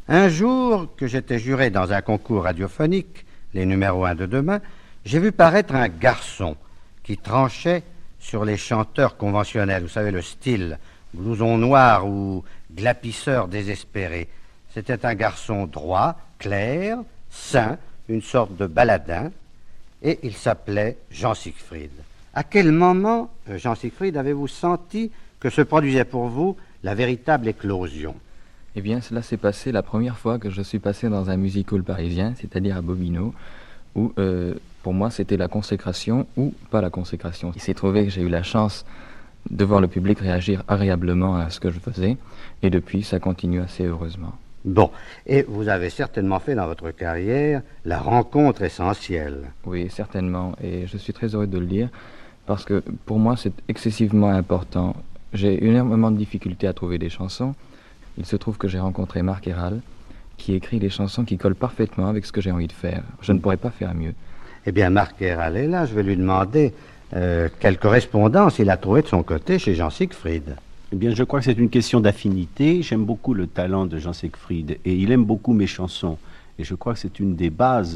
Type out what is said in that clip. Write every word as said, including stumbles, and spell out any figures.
Un jour que j'étais juré dans un concours radiophonique, les numéros un de demain, j'ai vu paraître un garçon qui tranchait sur les chanteurs conventionnels. Vous savez, le style blouson noir ou glapisseur désespéré. C'était un garçon droit, clair, sain, une sorte de baladin, et il s'appelait Jean Siegfried. À quel moment, Jean Siegfried, avez-vous senti que se produisait pour vous la véritable éclosion? Eh bien, cela s'est passé la première fois que je suis passé dans un music-hall parisien, c'est-à-dire à Bobino, où euh, pour moi c'était la consécration ou pas la consécration. Il s'est trouvé que j'ai eu la chance de voir le public réagir agréablement à ce que je faisais, et depuis ça continue assez heureusement. Bon, et vous avez certainement fait dans votre carrière la rencontre essentielle. Oui, certainement, et je suis très heureux de le dire, parce que pour moi c'est excessivement important. J'ai énormément de difficultés à trouver des chansons. Il se trouve que j'ai rencontré Marc Herral, qui écrit des chansons qui collent parfaitement avec ce que j'ai envie de faire. Je ne pourrais pas faire mieux. Eh bien, Marc Herral est là, je vais lui demander euh, quelle correspondance il a trouvée de son côté chez Jean Siegfried. Eh bien, je crois que c'est une question d'affinité. J'aime beaucoup le talent de Jean Siegfried et il aime beaucoup mes chansons. Et je crois que c'est une des bases